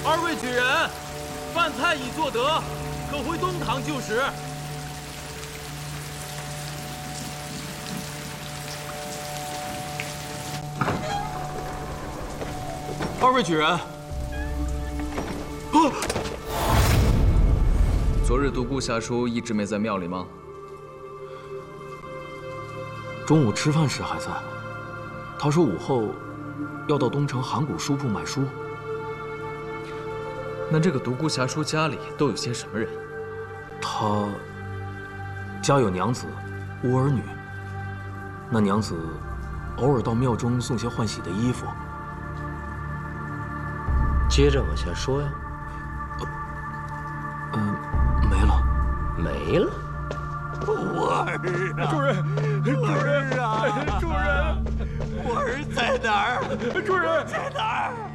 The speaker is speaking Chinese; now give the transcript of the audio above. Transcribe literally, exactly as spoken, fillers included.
二位举人，饭菜已做得，可回东堂就食。二位举人，啊！ 昨日独孤侠叔一直没在庙里吗？ 中午吃饭时还在。他说午后要到东城函谷书铺买书。 那这个独孤侠叔家里都有些什么人？ 他家有娘子，无儿女。那娘子偶尔到庙中送些换洗的衣服。 接着往下说呀。 嗯、呃，没了。 没了。 我儿啊！ 主人，主人啊！ 主人， 我儿在哪儿？ 主人在哪儿？